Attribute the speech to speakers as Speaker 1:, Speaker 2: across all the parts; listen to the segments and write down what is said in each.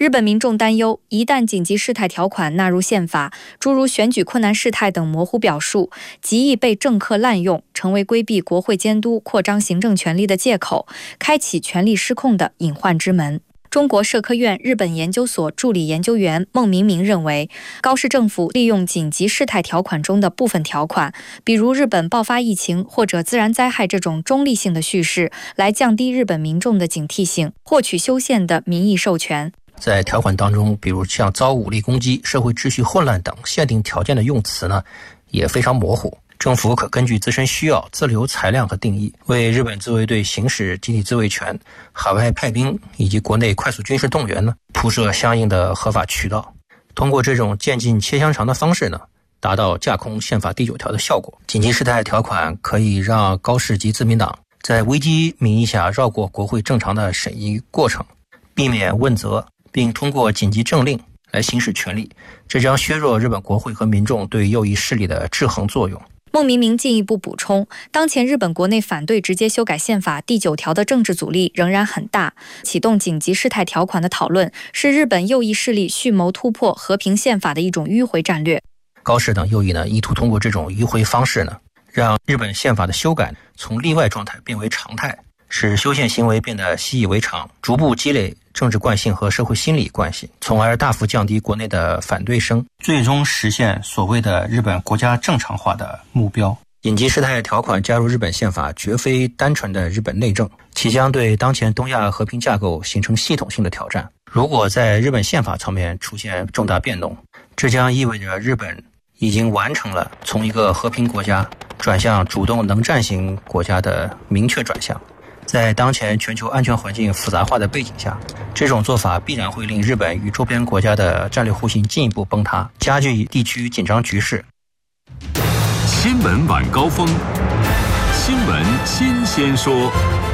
Speaker 1: 日本民众担忧，一旦紧急事态条款纳入宪法，诸如选举困难事态等模糊表述，极易被政客滥用，成为规避国会监督、扩张行政权力的借口，开启权力失控的隐患之门。中国社科院日本研究所助理研究员孟明明认为，高市政府利用紧急事态条款中的部分条款，比如日本爆发疫情或者自然灾害这种中立性的叙事，来降低日本民众的警惕性，获取修宪的民意授权。
Speaker 2: 在条款当中，比如像遭武力攻击、社会秩序混乱等限定条件的用词呢，也非常模糊。政府可根据自身需要自留裁量和定义，为日本自卫队行使集体自卫权、海外派兵以及国内快速军事动员呢，铺设相应的合法渠道。通过这种渐进切香肠的方式呢，达到架空宪法第9条的效果。紧急事态条款可以让高市及自民党在危机名义下绕过国会正常的审议过程，避免问责，并通过紧急政令来行使权力，这将削弱日本国会和民众对右翼势力的制衡作用。
Speaker 1: 孟明明进一步补充，当前日本国内反对直接修改宪法第9条的政治阻力仍然很大，启动紧急事态条款的讨论是日本右翼势力蓄谋突破和平宪法的一种迂回战略。
Speaker 2: 高市等右翼呢，意图通过这种迂回方式呢，让日本宪法的修改从例外状态变为常态，使修宪行为变得习以为常，逐步积累政治惯性和社会心理惯性，从而大幅降低国内的反对声，最终实现所谓的日本国家正常化的目标。紧急事态条款加入日本宪法绝非单纯的日本内政，其将对当前东亚和平架构形成系统性的挑战。如果在日本宪法层面出现重大变动，这将意味着日本已经完成了从一个和平国家转向主动能战型国家的明确转向。在当前全球安全环境复杂化的背景下，这种做法必然会令日本与周边国家的战略互信进一步崩塌，加剧地区紧张局势。
Speaker 3: 新闻晚高峰，新闻新鲜说。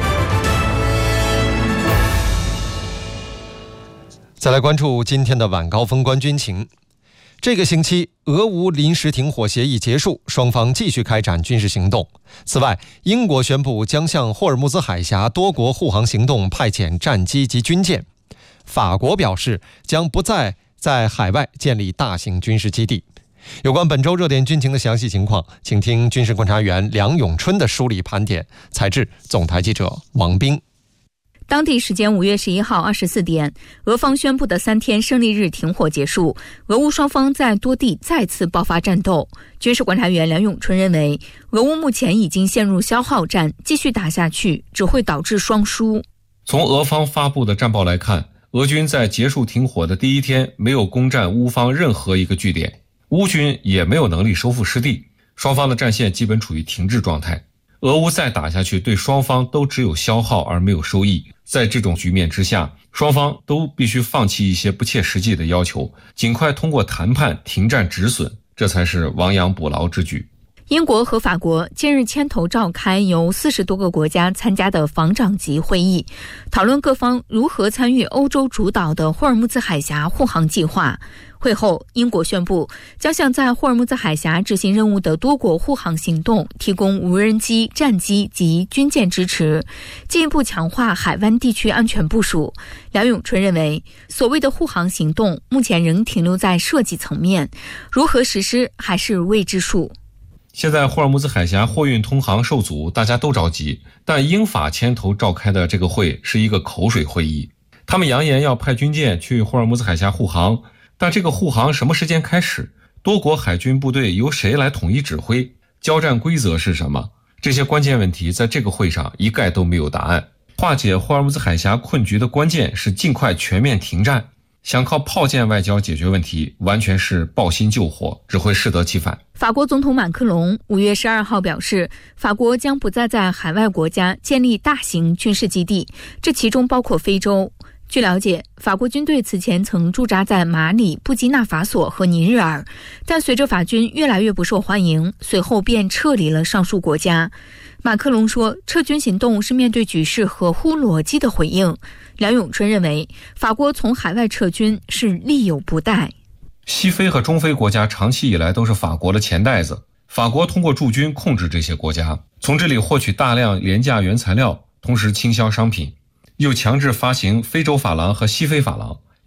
Speaker 4: 再来关注今天的晚高峰观军情。这个星期，俄乌临时停火协议结束，双方继续开展军事行动。此外，英国宣布将向霍尔木兹海峡多国护航行动派遣战机及军舰。法国表示将不再在海外建立大型军事基地。有关本周热点军情的详细情况，请听军事观察员梁永春的梳理盘点，采制总台记者王斌。
Speaker 5: 当地时间5月11号24点，俄方宣布的3天胜利日停火结束，俄乌双方在多地再次爆发战斗。军事观察员梁永春认为，俄乌目前已经陷入消耗战，继续打下去只会导致双输。
Speaker 6: 从俄方发布的战报来看，俄军在结束停火的第1天没有攻占乌方任何一个据点，乌军也没有能力收复失地，双方的战线基本处于停滞状态。俄乌再打下去，对双方都只有消耗而没有收益。在这种局面之下，双方都必须放弃一些不切实际的要求，尽快通过谈判停战止损，这才是亡羊补牢之举。
Speaker 5: 英国和法国近日牵头召开由40多个国家参加的防长级会议，讨论各方如何参与欧洲主导的霍尔木兹海峡护航计划。会后，英国宣布将向在霍尔木兹海峡执行任务的多国护航行动提供无人机、战机及军舰支持，进一步强化海湾地区安全部署。梁永春认为，所谓的护航行动目前仍停留在设计层面，如何实施还是未知数。
Speaker 6: 现在霍尔木兹海峡货运通航受阻，大家都着急，但英法牵头召开的这个会是一个口水会议。他们扬言要派军舰去霍尔木兹海峡护航，但这个护航什么时间开始？多国海军部队由谁来统一指挥？交战规则是什么？这些关键问题在这个会上一概都没有答案。化解霍尔木兹海峡困局的关键是尽快全面停战，想靠炮舰外交解决问题，完全是抱薪救火，只会适得其反。
Speaker 5: 法国总统马克龙5月12号表示，法国将不再在海外国家建立大型军事基地，这其中包括非洲。据了解，法国军队此前曾驻扎在马里、布基纳法索和尼日尔，但随着法军越来越不受欢迎，随后便撤离了上述国家。马克龙说，撤军行动是面对局势合乎逻辑的回应。梁永春认为，法国从海外撤军是力有不逮。
Speaker 6: 西非和中非国家长期以来都是法国的钱袋子，法国通过驻军控制这些国家，从这里获取大量廉价原材料，同时倾销商品，又强制发行非洲法郎和西非法郎，